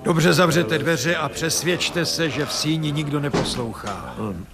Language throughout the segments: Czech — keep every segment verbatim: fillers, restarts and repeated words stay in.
Dobře zavřete dveře a přesvědčte se, že v síni nikdo neposlouchá. Hmm.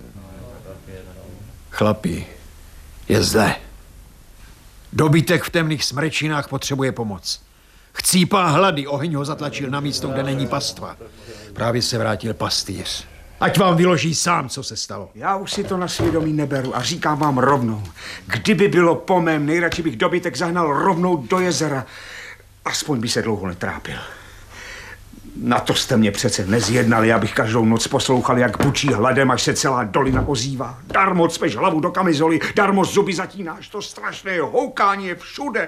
Chlapi, je zde. Dobytek v temných smrečinách potřebuje pomoc. Chcípá hlady, oheň ho zatlačil na místo, kde není pastva. Právě se vrátil pastýř. Ať vám vyloží sám, co se stalo. Já už si to na svědomí neberu a říkám vám rovnou. Kdyby bylo po mém, nejradši bych dobytek zahnal rovnou do jezera. Aspoň by se dlouho netrápil. Na to jste mě přece nezjednali, abych každou noc poslouchal, jak bučí hladem, až se celá dolina ozývá. Darmo cpeš hlavu do kamizoly, darmo zuby zatínáš, to strašné houkání je všude.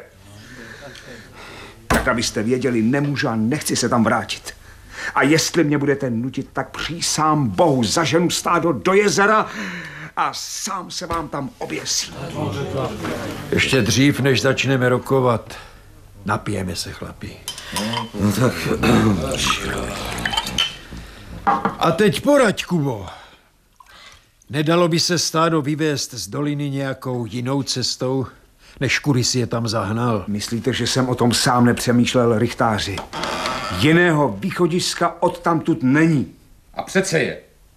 Tak abyste věděli, nemůžu a nechci se tam vrátit. A jestli mě budete nutit, tak přísám Bohu zaženu stádo do jezera a sám se vám tam oběsím. Ještě dřív, než začneme rokovat, napijeme se, chlapi. No tak... A teď poraď, Kubo. Nedalo by se stádo vyvést z doliny nějakou jinou cestou, než kudy si je tam zahnal? Myslíte, že jsem o tom sám nepřemýšlel, rychtáři? Jiného východiska odtamtud není. A přece je.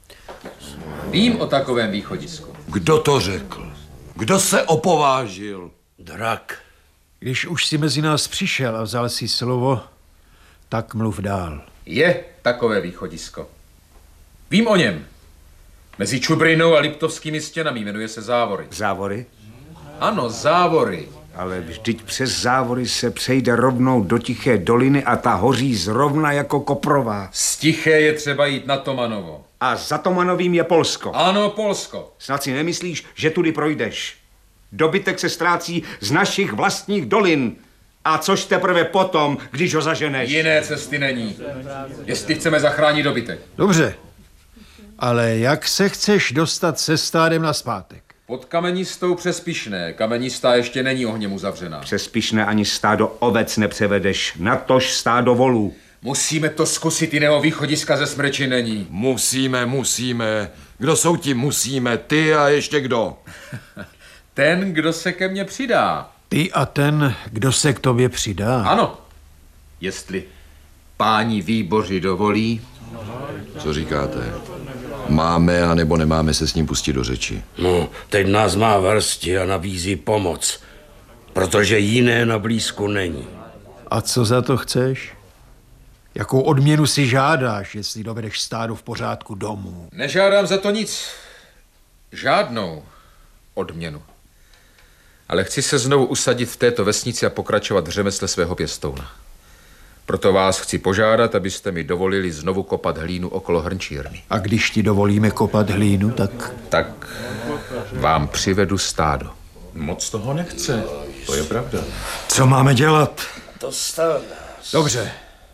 Vím o takovém východisku. Kdo to řekl? Kdo se opovážil? Drak. Když už si mezi nás přišel a vzal si slovo, tak mluv dál. Je takové východisko. Vím o něm. Mezi Čubrinou a Liptovskými stěnami, jmenuje se Závory. Závory? Ano, Závory. Ale vždyť přes Závory se přejde rovnou do Tiché doliny a ta hoří zrovna jako Koprová. Z Tiché je třeba jít na Tomanovo. A za Tomanovým je Polsko. Ano, Polsko. Snad si nemyslíš, že tudy projdeš. Dobytek se ztrácí z našich vlastních dolin. A což teprve potom, když ho zaženeš? Jiné cesty není. Jestli chceme zachránit dobytek. Dobře, ale jak se chceš dostat se stádem nazpátek? Pod Kamenistou přes Pišné. Kamenistá ještě není ohněm uzavřená. Přes Pišné ani stádo ovec nepřevedeš, natož stádo volů. Musíme to zkusit, jiného východiska ze smreči není. Musíme, musíme. Kdo jsou ti musíme? Ty a ještě kdo? Ten, kdo se ke mně přidá. Ty a ten, kdo se k tobě přidá? Ano. Jestli páni výboři dovolí. Co říkáte? Máme a nebo nemáme se s ním pustit do řeči? No, teď nás má vrsti a nabízí pomoc, protože jiné na blízku není. A co za to chceš? Jakou odměnu si žádáš, jestli dovedeš stádo v pořádku domů? Nežádám za to nic. Žádnou odměnu. Ale chci se znovu usadit v této vesnici a pokračovat v řemesle svého pěstouna. Proto vás chci požádat, abyste mi dovolili znovu kopat hlínu okolo hrnčírny. A když ti dovolíme kopat hlínu, tak... Tak vám přivedu stádo. Moc toho nechce, to je pravda. Co máme dělat? To stále. Dobře.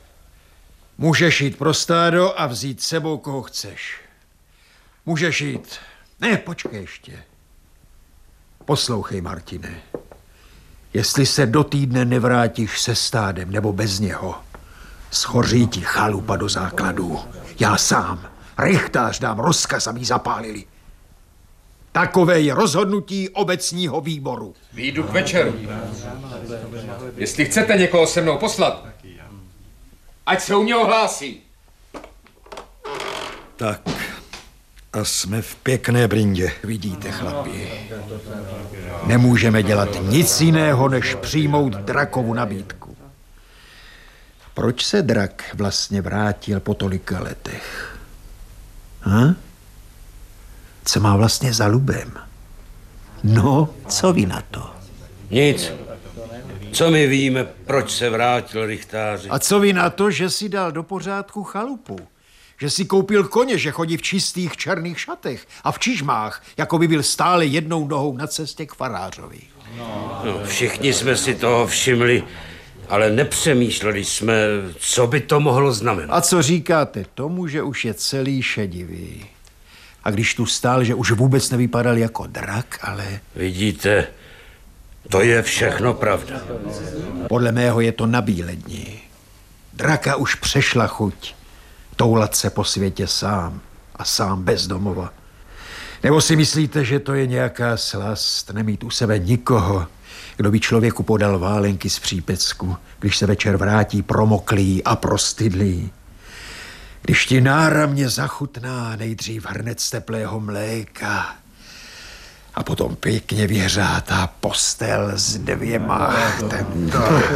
Můžeš jít pro stádo a vzít sebou, koho chceš. Můžeš jít. Ne, počkej ještě. Poslouchej, Martine. Jestli se do týdne nevrátíš se stádem nebo bez něho, schoří ti chalupa do základů. Já sám, rychtář, dám rozkaz, aby ji zapálili. Takové je rozhodnutí obecního výboru. Výjdu k večeru. Jestli chcete někoho se mnou poslat, ať se u mě ohlásí. Tak, a jsme v pěkné brindě. Vidíte, chlapi, nemůžeme dělat nic jiného, než přijmout drakovu nabídku. Proč se drak vlastně vrátil po tolika letech? Hm? Co má vlastně za lubem? No, co vy na to? Nic. Co my víme, proč se vrátil, rychtáři? A co vy na to, že si dal do pořádku chalupu? Že si koupil koně, že chodí v čistých černých šatech a v čižmách, jako by byl stále jednou nohou na cestě k farářovi. No, všichni jsme si toho všimli, ale nepřemýšleli jsme, co by to mohlo znamenat. A co říkáte tomu, že už je celý šedivý? A když tu stál, že už vůbec nevypadal jako drak, ale... Vidíte, to je všechno pravda. Podle mého je to nabílední. Draka už přešla chuť toulat se po světě sám a sám bez domova. Nebo si myslíte, že to je nějaká slast, nemít u sebe nikoho, kdo by člověku podal válenky z přípecku, když se večer vrátí promoklý a prostydlý? Když ti náramně zachutná nejdřív hrnec teplého mléka a potom pěkně vyhřátá postel s dvěma. Tento.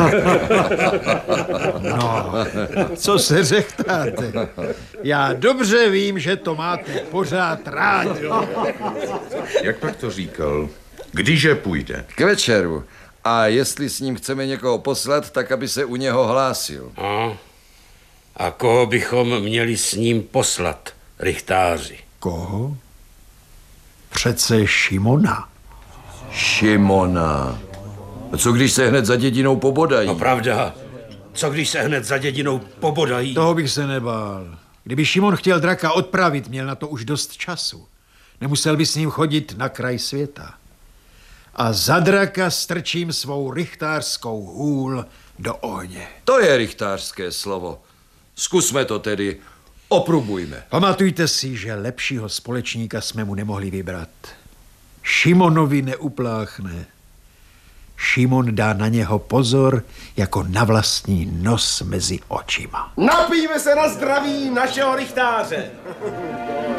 No, co se řechtáte? Já dobře vím, že to máte pořád rádi. Jak pak to říkal? Kdyže půjde? K večeru. A jestli s ním chceme někoho poslat, tak aby se u něho hlásil. A, a koho bychom měli s ním poslat, rychtáři? Koho? Přece Šimona. Šimona. Co když se hned za dědinou pobodají? No pravda. Co když se hned za dědinou pobodají? Toho bych se nebál. Kdyby Šimon chtěl draka odpravit, měl na to už dost času. Nemusel by s ním chodit na kraj světa. A za draka strčím svou rychtářskou hůl do ohně. To je rychtářské slovo. Zkusme to tedy. Oprobujme. Pamatujte si, že lepšího společníka jsme mu nemohli vybrat. Šimonovi neupláchne. Šimon dá na něho pozor jako na vlastní nos mezi očima. Napijme se na zdraví našeho rychtáře.